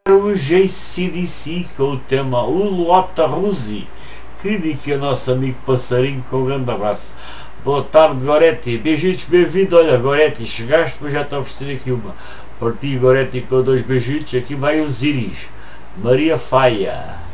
O JCDC com o tema O Lota Rusi, que diz o nosso amigo passarinho, com um grande abraço. Boa tarde, Goretti, beijitos, bem-vindo. Olha, Goretti, chegaste, vou já te oferecer aqui uma para ti, Goretti, com 2 beijitos. Aqui vai o Ziris, Maria Faia.